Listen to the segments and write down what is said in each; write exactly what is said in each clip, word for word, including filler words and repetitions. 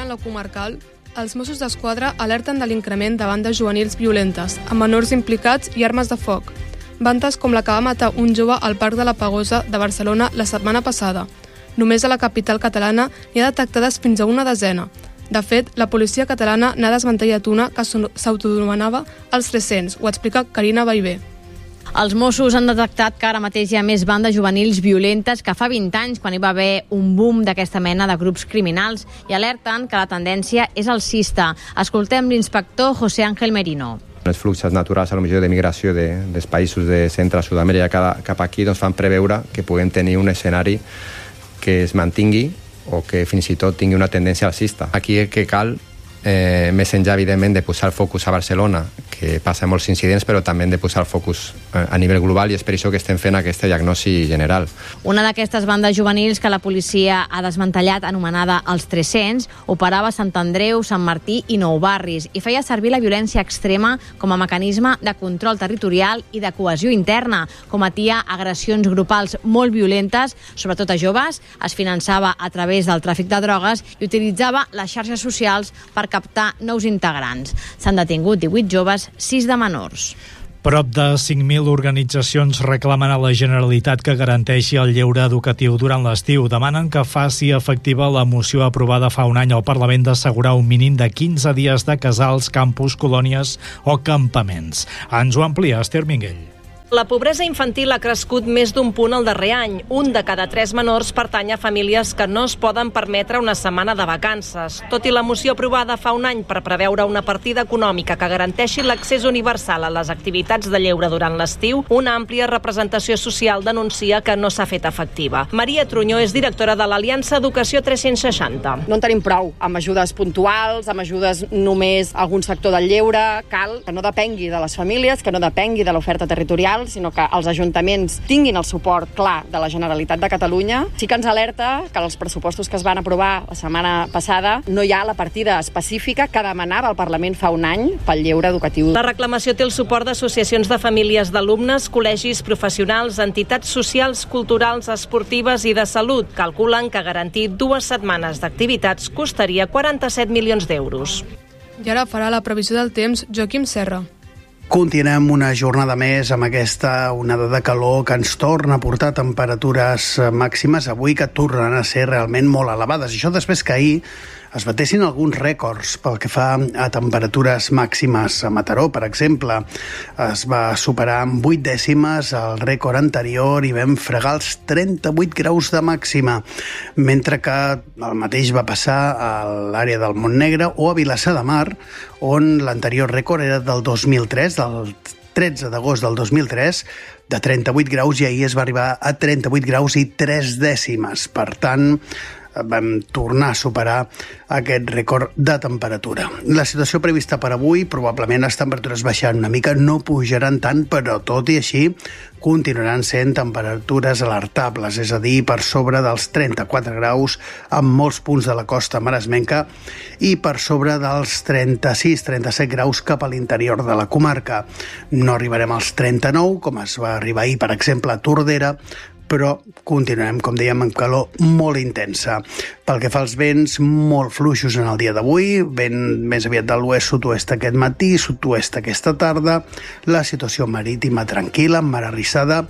la comarcal, els Mossos d'Esquadra alerten de l'increment de bandes juvenils violentes, amb menors implicats i armes de foc. Bandes com la que va matar un jove al Parc de la Pagosa de Barcelona la setmana passada. Només a la capital catalana n'hi ha detectades fins a una desena. De fet, la policia catalana n'ha desmantellat una que s'autoanomenava els tres-cents, ho explica Carina Baivé. Els Mossos han detectat que ara mateix hi ha més bandes juvenils violentes que fa vint anys, quan hi va haver un boom d'aquesta mena de grups criminals, i alerten que la tendència és alcista. Escoltem l'inspector José Ángel Merino. Els fluxos naturals, a lo millor de migració de, dels països de Centre Sud-amèrica cap aquí, doncs fan preveure que puguem tenir un escenari que es mantingui o que fins i tot tingui una tendència alcista. Aquí el que cal, eh, més enllà, evidentment, de posar el focus a Barcelona, que passa molts incidents, però també hem de posar el focus a nivell global, i és per això que estem fent aquesta diagnosi general. Una d'aquestes bandes juvenils que la policia ha desmantellat, anomenada els tres-cents, operava a Sant Andreu, Sant Martí i Nou Barris, i feia servir la violència extrema com a mecanisme de control territorial i de cohesió interna. Cometia agressions grupals molt violentes, sobretot a joves, es finançava a través del tràfic de drogues i utilitzava les xarxes socials per captar nous integrants. S'han detingut divuit joves, sis de menors. Prop de cinc mil organitzacions reclamen a la Generalitat que garanteixi el lleure educatiu durant l'estiu. Demanen que faci efectiva la moció aprovada fa un any al Parlament d'assegurar un mínim de quinze dies de casals, campus, colònies o campaments. Ens ho amplia Esther Minguell. La pobresa infantil ha crescut més d'un punt el darrer any. Un de cada tres menors pertany a famílies que no es poden permetre una setmana de vacances. Tot i la moció aprovada fa un any per preveure una partida econòmica que garanteixi l'accés universal a les activitats de lleure durant l'estiu, una àmplia representació social denuncia que no s'ha fet efectiva. Maria Trunyó és directora de l'Aliança Educació tres-cents seixanta. No en tenim prou amb ajudes puntuals, amb ajudes només a algun sector del lleure. Cal que no depengui de les famílies, que no depengui de l'oferta territorial, sinó que els ajuntaments tinguin el suport clar de la Generalitat de Catalunya. Sí que ens alerta que els pressupostos que es van aprovar la setmana passada no hi ha la partida específica que demanava el Parlament fa un any pel lleure educatiu. La reclamació té el suport d'associacions de famílies d'alumnes, col·legis professionals, entitats socials, culturals, esportives i de salut. Calculen que garantir dues setmanes d'activitats costaria quaranta-set milions d'euros. I ara farà la previsió del temps Joaquim Serra. Continuem una jornada més amb aquesta onada de calor que ens torna a portar temperatures màximes avui que tornen a ser realment molt elevades. I això després que ahir es batessin alguns rècords pel que fa a temperatures màximes. A Mataró, per exemple, es va superar amb vuit dècimes el rècord anterior i vam fregar els trenta-vuit graus de màxima, mentre que el mateix va passar a l'àrea del Montnegre o a Vilassar de Mar, on l'anterior rècord era del dos mil tres, del tretze d'agost del dos mil tres, de trenta-vuit graus, i ahir es va arribar a trenta-vuit graus i tres dècimes. Per tant, vam tornar a superar aquest rècord de temperatura. La situació prevista per avui, probablement les temperatures baixaran una mica, no pujaran tant, però tot i així continuaran sent temperatures alertables, és a dir, per sobre dels trenta-quatre graus en molts punts de la costa maresmenca i per sobre dels trenta-sis trenta-set graus cap a l'interior de la comarca. No arribarem als trenta-nou, com es va arribar ahir, per exemple, a Tordera, però continuem, com dèiem, amb calor molt intensa. Pel que fa als vents, molt fluixos en el dia d'avui, vent més aviat de l'oest-sud-oest aquest matí, sud-oest aquesta tarda, la situació marítima tranquil·la, amb mar arrissada,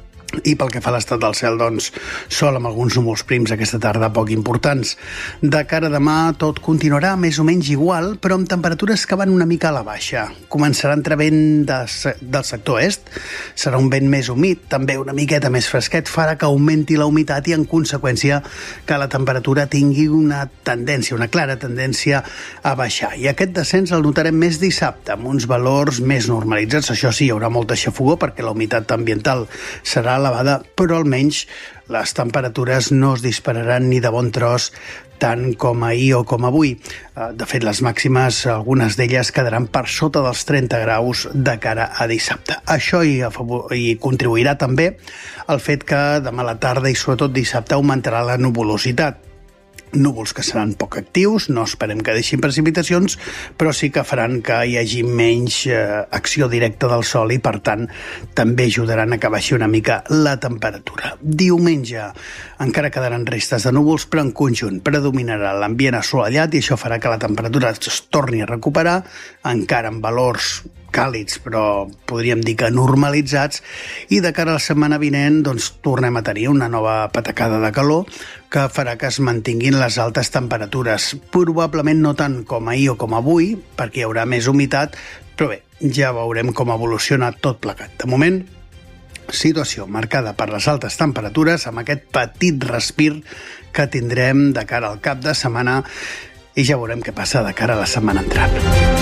i pel que fa a l'estat del cel, doncs, sol amb alguns núvols prims aquesta tarda poc importants. De cara a demà tot continuarà més o menys igual, però amb temperatures que van una mica a la baixa. Començarà a entrar vent de, del sector est, serà un vent més humit, també una miqueta més fresquet, farà que augmenti la humitat i en conseqüència que la temperatura tingui una tendència, una clara tendència a baixar. I aquest descens el notarem més dissabte, amb uns valors més normalitzats. Això sí, hi haurà molta xafogor perquè la humitat ambiental serà elevada, però almenys les temperatures no es dispararan ni de bon tros tant com ahir o com avui. De fet, les màximes, algunes d'elles quedaran per sota dels trenta graus de cara a dissabte. Això hi, hi contribuirà també el fet que demà a la tarda i sobretot dissabte augmentarà la nuvolositat. núvols que seran poc actius, no esperem que deixin precipitacions, però sí que faran que hi hagi menys eh, acció directa del sol i, per tant, també ajudaran a que baixi una mica la temperatura. Diumenge encara quedaran restes de núvols, però en conjunt predominarà l'ambient assolellat i això farà que la temperatura es torni a recuperar, encara en valors càlids, però podríem dir que normalitzats, i de cara a la setmana vinent doncs, tornem a tenir una nova patacada de calor que farà que es mantinguin les altes temperatures. Probablement no tant com ahir o com avui, perquè hi haurà més humitat, però bé, ja veurem com evoluciona tot plegat. De moment, situació marcada per les altes temperatures, amb aquest petit respir que tindrem de cara al cap de setmana, i ja veurem què passa de cara a la setmana entrant.